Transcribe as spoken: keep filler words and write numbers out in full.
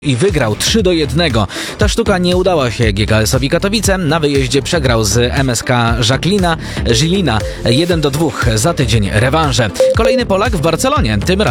i wygrał trzy do jednego. Ta sztuka nie udała się G K S-owi Katowice. Na wyjeździe przegrał z M S K Jacquelina Żilina jeden do dwóch. Za tydzień rewanże. Kolejny Polak w Barcelonie. Tym razem